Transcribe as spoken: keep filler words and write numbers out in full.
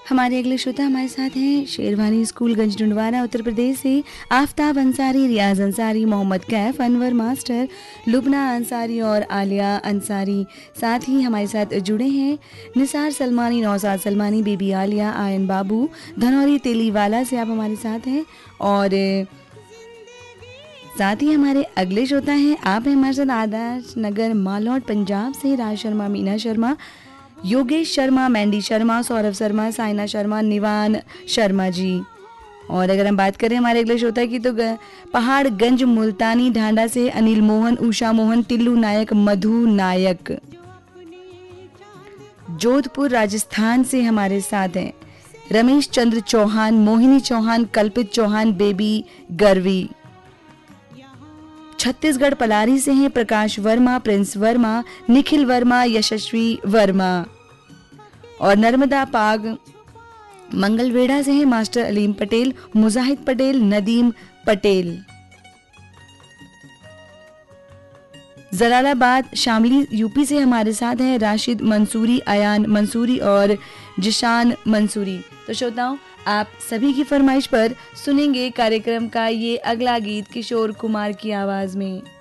हमारे अगले श्रोता हमारे साथ हैं शेरवानी स्कूल गंज डुंडवाना उत्तर प्रदेश से आफ्ताब अंसारी, रियाज अंसारी, मोहम्मद कैफ, अनवर मास्टर, लुबना अंसारी और आलिया अंसारी। साथ ही हमारे साथ जुड़े हैं निसार सलमानी, नौसाद सलमानी, बेबी आलिया, आयन बाबू, धनौरी तेलीवाला से आप हमारे साथ हैं। और साथ ही हमारे अगले श्रोता हैं, आप हैं हमारे साथ आदर्श नगर मालौट पंजाब से राज शर्मा, मीना शर्मा, योगेश शर्मा, मैंडी शर्मा, सौरभ शर्मा, साइना शर्मा, निवान शर्मा जी। और अगर हम बात करें हमारे अगले श्रोता की तो पहाड़गंज मुल्तानी ढांडा से अनिल मोहन, उषा मोहन, टिल्लू नायक, मधु नायक। जोधपुर राजस्थान से हमारे साथ हैं रमेश चंद्र चौहान, मोहिनी चौहान, कल्पित चौहान, बेबी गरवी। छत्तीसगढ़ पलारी से हैं प्रकाश वर्मा, प्रिंस वर्मा, निखिल वर्मा, यशस्वी वर्मा। और नर्मदा पाग मंगलवेढ़ा से हैं मास्टर अलीम पटेल, मुजाहिद पटेल, नदीम पटेल। जलालाबाद शामली यूपी से हमारे साथ हैं राशिद मंसूरी, अयान मंसूरी और जिशान मंसूरी। तो श्रोताओं, आप सभी की फरमाइश पर सुनेंगे कार्यक्रम का ये अगला गीत किशोर कुमार की आवाज में।